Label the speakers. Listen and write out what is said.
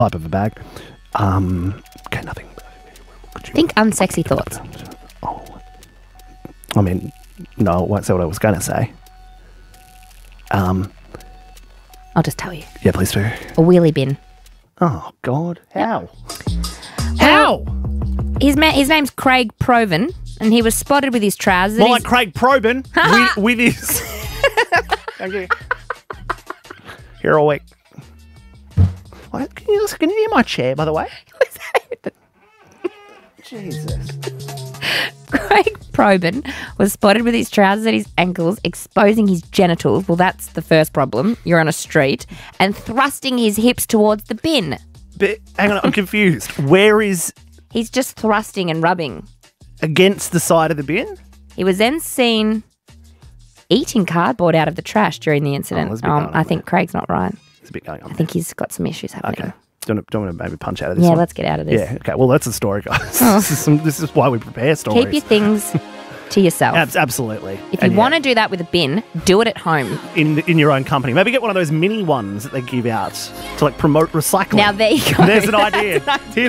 Speaker 1: type of a bag. Okay, nothing.
Speaker 2: Think unsexy thoughts.
Speaker 1: Oh, I mean, no, I won't say what I was going to say.
Speaker 2: I'll just tell you.
Speaker 1: Yeah, please do.
Speaker 2: A wheelie bin.
Speaker 1: Oh God, how?
Speaker 2: How? His name's Craig Proven, and he was spotted with his trousers.
Speaker 1: More like Craig Probin with his. Thank you. Here all week. What? Can you hear my chair, by the way? Jesus.
Speaker 2: Craig Proben was spotted with his trousers at his ankles, exposing his genitals. Well, that's the first problem. You're on a street. And thrusting his hips towards the bin.
Speaker 1: But hang on, I'm confused. Where is
Speaker 2: He's just thrusting and rubbing.
Speaker 1: against the side of the bin?
Speaker 2: He was then seen eating cardboard out of the trash during the incident.
Speaker 1: there's a bit going on
Speaker 2: I think Craig's not right.
Speaker 1: There's a bit going on.
Speaker 2: I think he's got some issues happening.
Speaker 1: Okay. Do you want to maybe punch out of this
Speaker 2: Yeah,
Speaker 1: one?
Speaker 2: let's get out of this.
Speaker 1: Yeah, okay. Well, that's the story, guys. This is why we prepare stories.
Speaker 2: Keep your things to yourself.
Speaker 1: Absolutely.
Speaker 2: If you
Speaker 1: And
Speaker 2: want to do that with a bin, do it at home.
Speaker 1: in your own company, maybe get one of those mini ones that they give out to like promote recycling.
Speaker 2: Now there you go.
Speaker 1: There's an idea. Here's